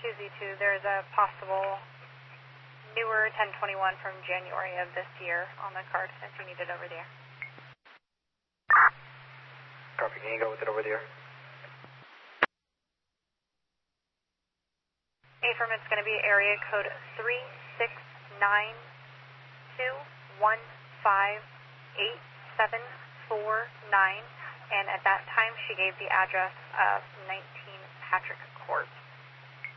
2Z2, there's a possible newer 1021 from January of this year on the card if you need it over the air. Copy, can you go with it over the air? Affirm, it's going to be area code 36921587449, and at that time she gave the address of 19 Patrick Court.